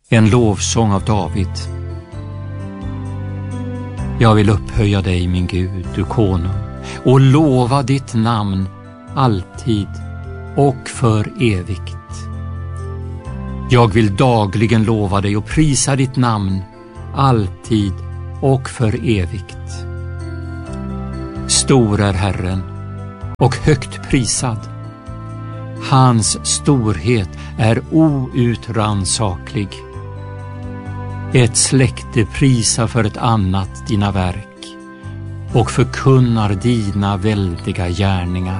En lovsång av David. Jag vill upphöja dig, min Gud, du konung, och lova ditt namn alltid och för evigt. Jag vill dagligen lova dig och prisa ditt namn alltid och för evigt. Stor är Herren och högt prisad. Hans storhet är outrannsaklig. Ett släkte prisar för ett annat dina verk och förkunnar dina väldiga gärningar.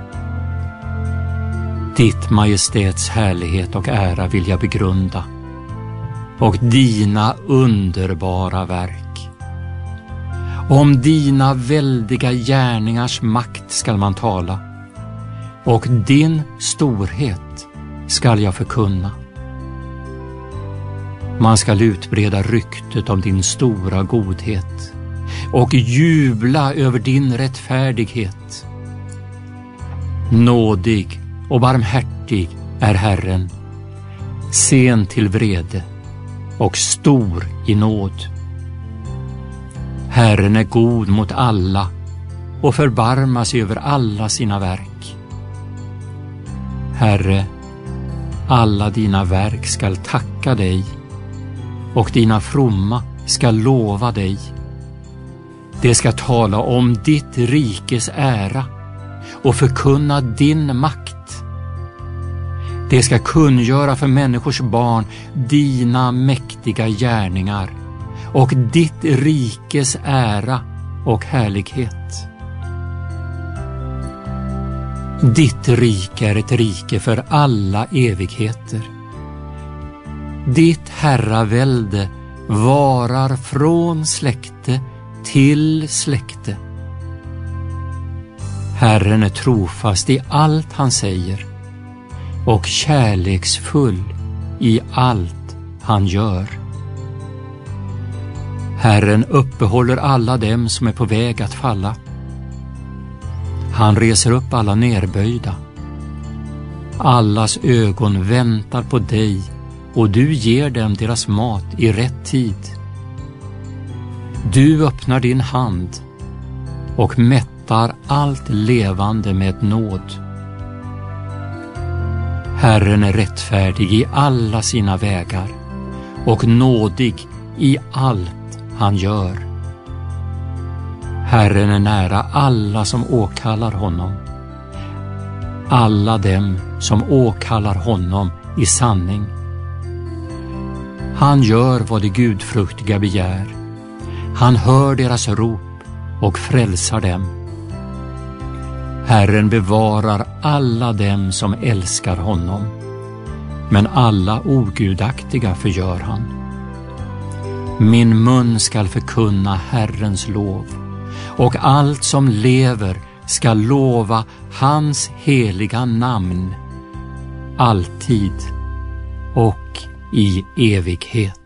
Ditt majestäts härlighet och ära vill jag begrunda och dina underbara verk. Om dina väldiga gärningars makt skall man tala och din storhet skall jag förkunna. Man skall utbreda ryktet om din stora godhet och jubla över din rättfärdighet. Nådig och barmhärtig är Herren, sen till vrede och stor i nåd. Herren är god mot alla och förbarmar sig över alla sina verk. Herre, alla dina verk skall tacka dig och dina fromma skall lova dig. Det ska tala om ditt rikes ära och förkunna din makt. Det ska kungöra för människors barn dina mäktiga gärningar och ditt rikes ära och härlighet. Ditt rike är ett rike för alla evigheter. Ditt herravälde varar från släkte till släkte. Herren är trofast i allt han säger och kärleksfull i allt han gör. Herren uppehåller alla dem som är på väg att falla. Han reser upp alla nerböjda. Allas ögon väntar på dig och du ger dem deras mat i rätt tid. Du öppnar din hand och mättar allt levande med nåd. Herren är rättfärdig i alla sina vägar och nådig i allt han gör. Herren är nära alla som åkallar honom, alla dem som åkallar honom i sanning. Han gör vad de gudfruktiga begär. Han hör deras rop och frälsar dem. Herren bevarar alla dem som älskar honom, men alla ogudaktiga förgör han. Min mun skall förkunna Herrens lov, och allt som lever ska lova hans heliga namn, alltid och i evighet.